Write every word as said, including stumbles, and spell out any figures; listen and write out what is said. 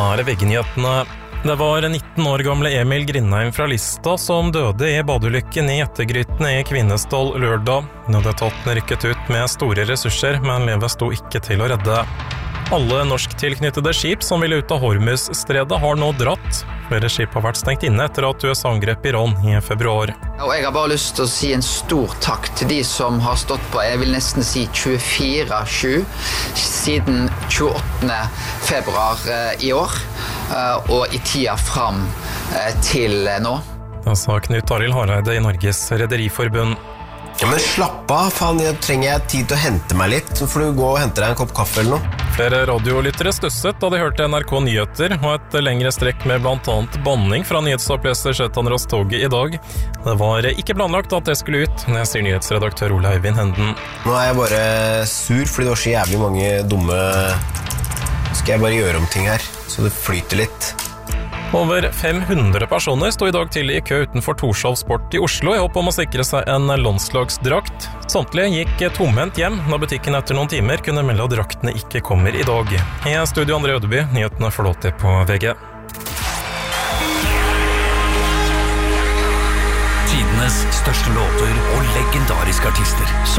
Her er V G-nyhetene. Det var nitten år gamle Emil Grindheim fra Lista som døde i badeulykken i Ettergryten i Kvinesdal lørdag. Nødetaten rykket ut med store ressurser, men livet sto ikke til å redde. Alle norsktilknyttede skip som ville ut av Hormuzstredet har nå dratt. Flere skip har vært stengt inne etter at U S A angrep Iran i februar. Og jeg har bare lyst til å si en stor takk til de som har stått på, jeg vil nesten si tjuefire sju, siden tjueåttende februar i år, og i tida fram til nå. Det sa Knut Arild Hareide i Norges Rederiforbund. Ja, men slapp av, faen, jeg trenger jeg tid til å hente meg litt, så får du gå og hente deg en kopp kaffe eller noe. Flere radiolyttere stusset da de hørte N R K Nyheter og et lengre strekk med blant annet banning fra nyhetsoppleser Chetan Rastogi i dag. Det var ikke planlagt at det skulle ut, det sier nyhetsredaktør Ole Eivind Henden. Nå er jeg bare sur fordi det var så jævlig mange dumme... Skal jeg bare gjøre om ting her, så det flyter litt. Over fem hundre personer stod i dag til i kø utenfor Torshov Sport i Oslo i håp om å sikre seg en landslagsdrakt. Samtlige gikk tomhendt hjem når butikken etter noen timer kunne melde at draktene ikke kommer i dag. I studio André Ødeby, nyhetene får lov til på V G. Tidenes største låter og legendariske artister.